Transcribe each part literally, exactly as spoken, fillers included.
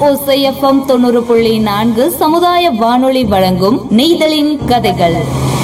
ஓசை எஃப்எம் தொண்ணூறு புள்ளி நான்கு சமுதாய வானொலி வழங்கும் நெய்தலின் கதைகள்.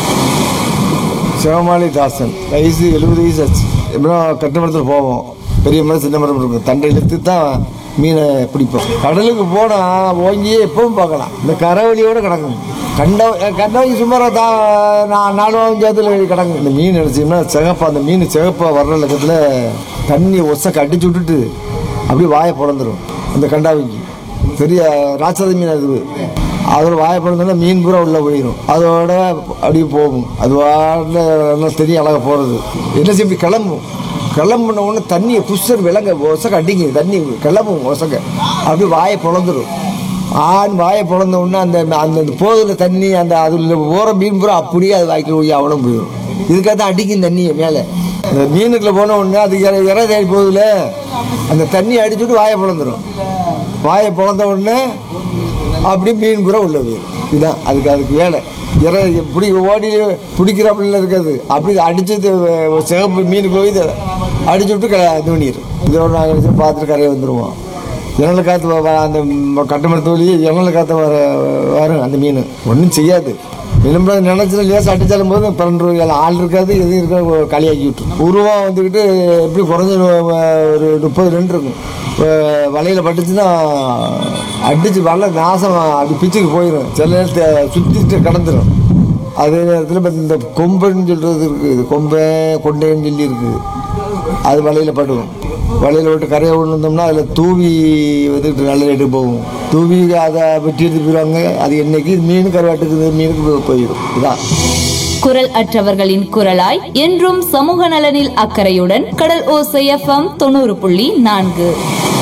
சிவமாளி தாசன், வயசு எழுபது வயசு ஆச்சு. எப்படியும் கட்டுமரத்தில் போவோம். பெரிய மரம் சின்ன மரம் இருக்கும். தண்டை இழுத்து தான் மீனை பிடிப்போம். கடலுக்கு போனால் ஓங்கியே எப்பவும் பார்க்கலாம். இந்த கரவழியோடு கிடக்கும். கண்ட கண்டவங்க சுமாராக தான் நான் நானும் ஜாத்தில் கிடக்கும். இந்த மீன் நினச்சிங்கன்னா சிகப்பா, அந்த மீன் சிகப்பாக வர்ற லக்கத்தில் தண்ணி ஒசக்க அடிச்சு விட்டுட்டு அப்படியே வாயை பிறந்துடும். அந்த கண்டாவிக்கு பெரிய ராட்சத மீன் அது. அதோட வாயை பிறந்தோன்னா மீன் பூரா உள்ளே போயிடும். அதோட அப்படியே போகும். அது வாட்டில் தெரியும் அழகாக போகிறது. என்ன செய்ய இப்படி கிளம்பும். கிளம்புன உடனே தண்ணியை புஷர் விலங்க ஒசக்க அடிங்க. தண்ணி கிளம்பும் ஒசக்க அப்படியே வாயை பிறந்துடும். ஆண் வாயை பிறந்த உடனே அந்த அந்த போதில் தண்ணி அந்த அதில் போகிற மீன் பூரா அப்படியே அது வாய்க்கில் போய் அவனும் போயிடும். இதுக்காக தான் அடிக்கும் தண்ணியை மேலே. அந்த மீனுக்குள்ள போன உடனே அது இற இற தேடி போகுதுல, அந்த தண்ணி அடிச்சுட்டு வாயை பிறந்துடும். வாயை பிறந்த உடனே அப்படியே மீன் பூரா உள்ள போயிடும். இதுதான் அதுக்கு அதுக்கு வேலை. இற பிடி ஓடி பிடிக்கிறாப்புல இருக்காது. அப்படி அடிச்சு சிகப்பு மீனுக்கு போய் இதை அடிச்சு விட்டு க இது பண்ணிடும். இதோட நாங்கள் பார்த்துட்டு கரையை வந்துடுவோம். எங்களை காற்று அந்த கட்டுமரத்தோழி எங்களை காற்று வர வரும். அந்த மீன் ஒன்றும் செய்யாது. விளம்பர நினைச்சா லேசாக அடித்தாலும் போது பன்னெண்டு ஆள் இருக்காது, எதுவும் இருக்காது, களியாக்கி விட்டு உருவம் வந்துக்கிட்டு எப்படி குறைஞ்ச ஒரு முப்பது ரெண்டு இருக்கும். வலையில் பட்டுச்சுன்னா அடித்து வலை நாசம் அப்படி பிச்சுக்கு போயிடும். சில நேரத்தை சுற்றிட்டு கடந்துடும். அதே நேரத்தில் இப்போ இந்த கொம்பைன்னு சொல்கிறது இருக்குது. கொம்பை கொண்டைன்னு சொல்லி இருக்குது. அது வலையில் படுவோம். வலையில் விட்டு கரையை விழுந்தோம்னா அதில் தூவி வந்துட்டு நல்ல ரேட்டு போகும். தூவி அதை வெட்டி எடுத்து போயிடுவாங்க. அது என்னைக்கு மீன் கருவாட்டுக்கு மீனுக்கு போயிடும். இதான் குரல் அற்றவர்களின் குரலாய் என்றும் சமூக நலனில் அக்கறையுடன் கடல் ஓசை எஃப்எம் தொண்ணூறு புள்ளி நான்கு.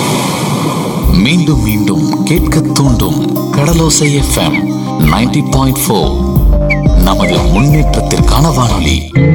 மீண்டும் மீண்டும் கேட்க தூண்டும் கடலோசை எஃப்எம் நைன்டி பாயிண்ட் ஃபோர். நமது முன்னேற்றத்திற்கான வானொலி.